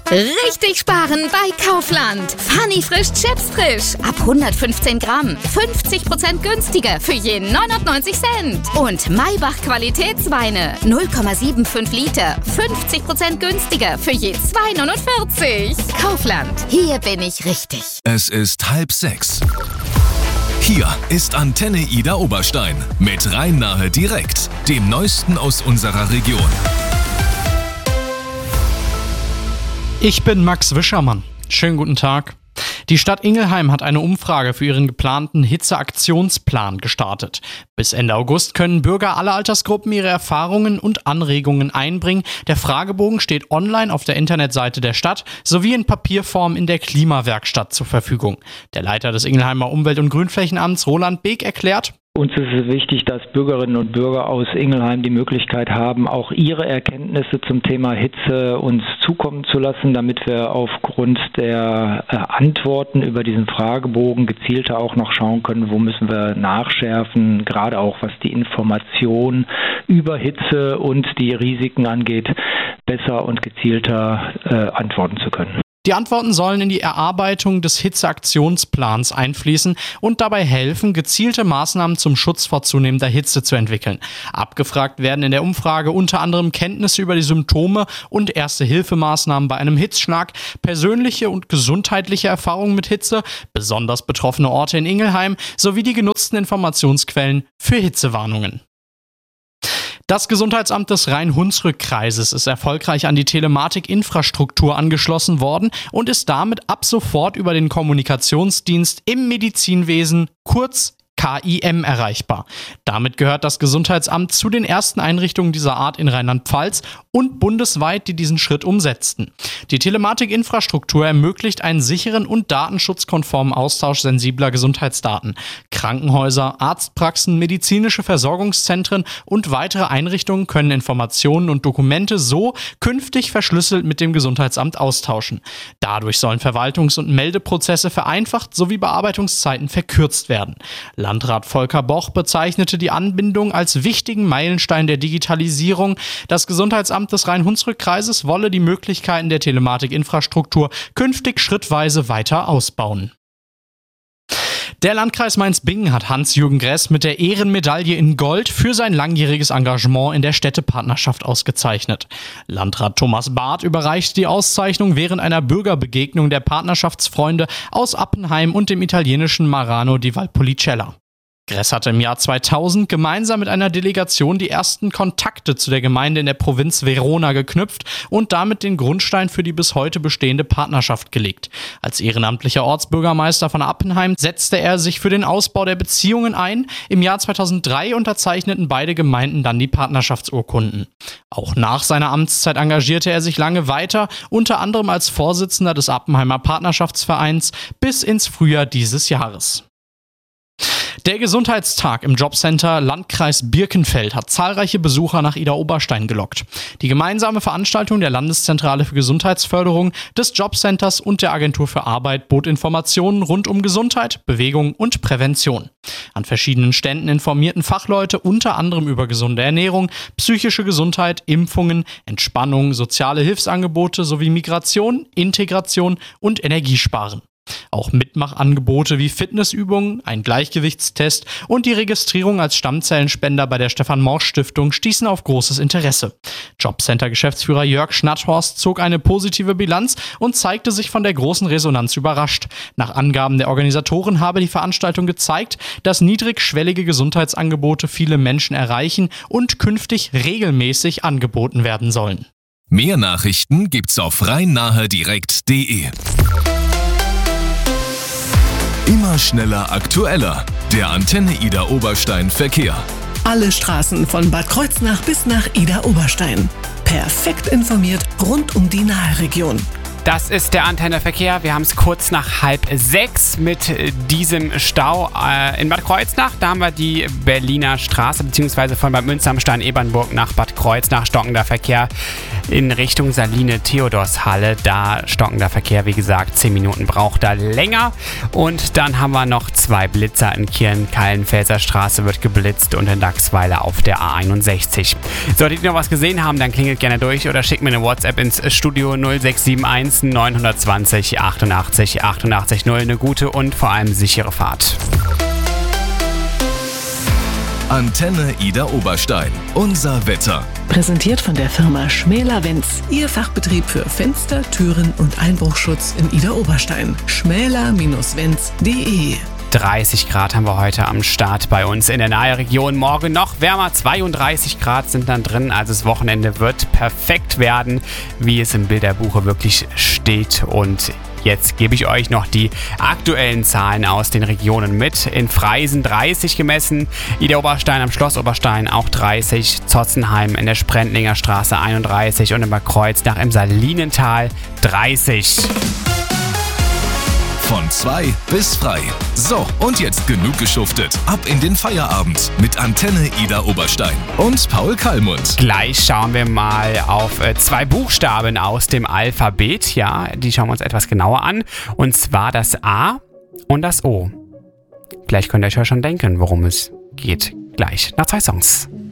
Richtig sparen bei Kaufland. Funny frisch Chips frisch. Ab 115 Gramm. 50% günstiger für je 99 Cent. Und Maybach Qualitätsweine. 0,75 Liter. 50% günstiger für je 2,49. Kaufland. Hier bin ich richtig. Es ist 5:30. Hier ist Antenne Ida Oberstein mit Rhein-Nahe direkt, dem Neuesten aus unserer Region. Ich bin Max Wischermann. Schönen guten Tag. Die Stadt Ingelheim hat eine Umfrage für ihren geplanten Hitzeaktionsplan gestartet. Bis Ende August können Bürger aller Altersgruppen ihre Erfahrungen und Anregungen einbringen. Der Fragebogen steht online auf der Internetseite der Stadt sowie in Papierform in der Klimawerkstatt zur Verfügung. Der Leiter des Ingelheimer Umwelt- und Grünflächenamts Roland Beek erklärt: Uns ist es wichtig, dass Bürgerinnen und Bürger aus Ingelheim die Möglichkeit haben, auch ihre Erkenntnisse zum Thema Hitze uns zukommen zu lassen, damit wir aufgrund der Antworten über diesen Fragebogen gezielter auch noch schauen können, wo müssen wir nachschärfen, gerade auch was die Information über Hitze und die Risiken angeht, besser und gezielter antworten zu können. Die Antworten sollen in die Erarbeitung des Hitzeaktionsplans einfließen und dabei helfen, gezielte Maßnahmen zum Schutz vor zunehmender Hitze zu entwickeln. Abgefragt werden in der Umfrage unter anderem Kenntnisse über die Symptome und Erste-Hilfemaßnahmen bei einem Hitzschlag, persönliche und gesundheitliche Erfahrungen mit Hitze, besonders betroffene Orte in Ingelheim sowie die genutzten Informationsquellen für Hitzewarnungen. Das Gesundheitsamt des Rhein-Hunsrück-Kreises ist erfolgreich an die Telematik-Infrastruktur angeschlossen worden und ist damit ab sofort über den Kommunikationsdienst im Medizinwesen, kurz KIM, erreichbar. Damit gehört das Gesundheitsamt zu den ersten Einrichtungen dieser Art in Rheinland-Pfalz und bundesweit, die diesen Schritt umsetzten. Die Telematik-Infrastruktur ermöglicht einen sicheren und datenschutzkonformen Austausch sensibler Gesundheitsdaten. Krankenhäuser, Arztpraxen, medizinische Versorgungszentren und weitere Einrichtungen können Informationen und Dokumente so künftig verschlüsselt mit dem Gesundheitsamt austauschen. Dadurch sollen Verwaltungs- und Meldeprozesse vereinfacht sowie Bearbeitungszeiten verkürzt werden. Landrat Volker Boch bezeichnete die Anbindung als wichtigen Meilenstein der Digitalisierung. Das Gesundheitsamt des Rhein-Hunsrück-Kreises wolle die Möglichkeiten der Telematikinfrastruktur künftig schrittweise weiter ausbauen. Der Landkreis Mainz-Bingen hat Hans-Jürgen Gress mit der Ehrenmedaille in Gold für sein langjähriges Engagement in der Städtepartnerschaft ausgezeichnet. Landrat Thomas Barth überreichte die Auszeichnung während einer Bürgerbegegnung der Partnerschaftsfreunde aus Appenheim und dem italienischen Marano di Valpolicella. Gress hatte im Jahr 2000 gemeinsam mit einer Delegation die ersten Kontakte zu der Gemeinde in der Provinz Verona geknüpft und damit den Grundstein für die bis heute bestehende Partnerschaft gelegt. Als ehrenamtlicher Ortsbürgermeister von Appenheim setzte er sich für den Ausbau der Beziehungen ein. Im Jahr 2003 unterzeichneten beide Gemeinden dann die Partnerschaftsurkunden. Auch nach seiner Amtszeit engagierte er sich lange weiter, unter anderem als Vorsitzender des Appenheimer Partnerschaftsvereins bis ins Frühjahr dieses Jahres. Der Gesundheitstag im Jobcenter Landkreis Birkenfeld hat zahlreiche Besucher nach Ida Oberstein gelockt. Die gemeinsame Veranstaltung der Landeszentrale für Gesundheitsförderung, des Jobcenters und der Agentur für Arbeit bot Informationen rund um Gesundheit, Bewegung und Prävention. An verschiedenen Ständen informierten Fachleute unter anderem über gesunde Ernährung, psychische Gesundheit, Impfungen, Entspannung, soziale Hilfsangebote sowie Migration, Integration und Energiesparen. Auch Mitmachangebote wie Fitnessübungen, ein Gleichgewichtstest und die Registrierung als Stammzellenspender bei der Stefan-Morsch-Stiftung stießen auf großes Interesse. Jobcenter-Geschäftsführer Jörg Schnatthorst zog eine positive Bilanz und zeigte sich von der großen Resonanz überrascht. Nach Angaben der Organisatoren habe die Veranstaltung gezeigt, dass niedrigschwellige Gesundheitsangebote viele Menschen erreichen und künftig regelmäßig angeboten werden sollen. Mehr Nachrichten gibt's auf rheinnahedirekt.de. Immer schneller, aktueller. Der Antenne Ida Oberstein Verkehr. Alle Straßen von Bad Kreuznach bis nach Ida Oberstein. Perfekt informiert rund um die Nahe-Region. Das ist der Antenne Verkehr. Wir haben es kurz nach 5:30 mit diesem Stau in Bad Kreuznach. Da haben wir die Berliner Straße, beziehungsweise von Bad Münster am Stein-Ebernburg nach Bad Kreuznach stockender Verkehr. in Richtung Saline-Theodorshalle. Da stockender Verkehr, wie gesagt, 10 Minuten braucht da länger. Und dann haben wir noch 2 Blitzer in Kirn-Kallenfelser Straße wird geblitzt und in Dachsweiler auf der A61. Solltet ihr noch was gesehen haben, dann klingelt gerne durch oder schickt mir eine WhatsApp ins Studio 0671 920 88 88 0. Eine gute und vor allem sichere Fahrt. Antenne Ida Oberstein. Unser Wetter. Präsentiert von der Firma Schmäler-Wenz. Ihr Fachbetrieb für Fenster, Türen und Einbruchschutz in Ida Oberstein. schmäler-wenz.de 30 Grad haben wir heute am Start bei uns in der Nahregion. Morgen noch wärmer, 32 Grad sind dann drin. Also das Wochenende wird perfekt werden, wie es im Bilderbuche wirklich steht. Und jetzt gebe ich euch noch die aktuellen Zahlen aus den Regionen mit. In Freisen 30 gemessen, Ida Oberstein am Schloss Oberstein auch 30, Zotzenheim in der Sprendlinger Straße 31 und in Bad Kreuznach im Salinental 30. Von 2 bis frei. So, und jetzt genug geschuftet. Ab in den Feierabend mit Antenne Ida Oberstein und Paul Kallmund. Gleich schauen wir mal auf 2 Buchstaben aus dem Alphabet. Ja, die schauen wir uns etwas genauer an. Und zwar das A und das O. Vielleicht könnt ihr euch ja schon denken, worum es geht. Gleich nach 2 Songs.